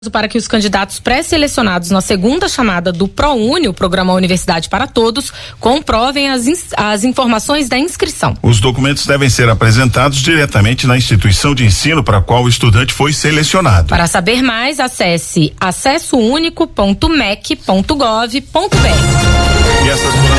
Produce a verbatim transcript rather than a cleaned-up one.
Para que os candidatos pré-selecionados na segunda chamada do ProUni, o Programa Universidade para Todos, comprovem as, as informações da inscrição. Os documentos devem ser apresentados diretamente na instituição de ensino para a qual o estudante foi selecionado. Para saber mais, acesse acesso único ponto mec ponto gov ponto br. E essas